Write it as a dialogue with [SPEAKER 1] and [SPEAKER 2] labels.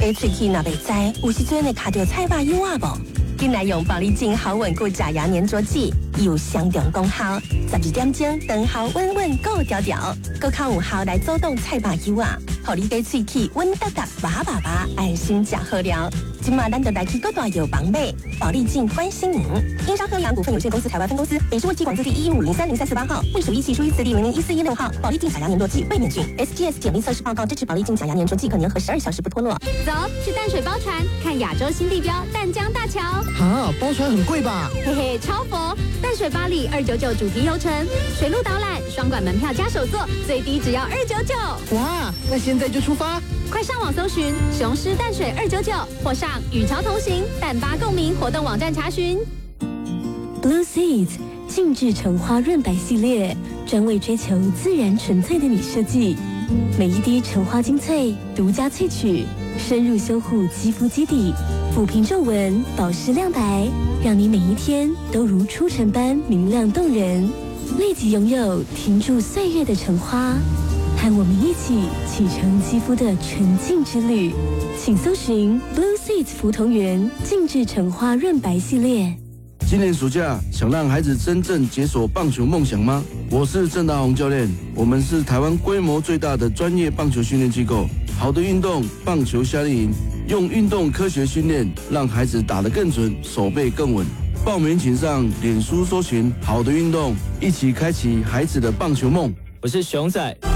[SPEAKER 1] 你喙齿若袂知，有时阵会卡到菜肉油啊无？紧来用保利净好稳固假牙粘着剂，有相同功效，12点钟长效稳稳够调调，更较有效来阻挡菜肉油啊，互你的喙齿稳达达、拔拔拔，安心食好料。今嘛咱就来去各大药房买保利净关心您。英商科阳股份有限公司台湾分公司，北市卫计管字第115030348号，隶属一期属于字第001416号。保利净假牙粘着剂卫冕菌 ，SGS 检疫测试报告支持保利净假牙粘着剂可粘合12小时不脱落。
[SPEAKER 2] 走，去淡水包船看亚洲新地标淡江大桥。
[SPEAKER 3] 啊，包船很贵吧？
[SPEAKER 2] 嘿嘿，超佛！淡水巴黎299主题游程，水陆导览、双管门票加手作，最低只要299。
[SPEAKER 3] 哇，那现在就出发！
[SPEAKER 2] 快上网搜寻雄狮淡水299，或上与潮同行淡巴共鸣活动网站查询。
[SPEAKER 4] Blue Seeds 静置橙花润白系列，专为追求自然纯粹的你设计。每一滴橙花精粹独家萃取，深入修护肌肤基底，抚平皱纹，保湿亮白，让你每一天都如初晨般明亮动人。立即拥有停驻岁月的橙花，和我们一起启程肌肤的纯净之旅。请搜寻 Blue Seeds 福同园静置橙花润白系列。
[SPEAKER 5] 今年暑假想让孩子真正解锁棒球梦想吗？我是郑大宏教练，我们是台湾规模最大的专业棒球训练机构。好的运动，棒球夏令营，用运动科学训练，让孩子打得更准，手背更稳。报名请上脸书搜寻好的运动，一起开启孩子的棒球梦。
[SPEAKER 6] 我是熊仔。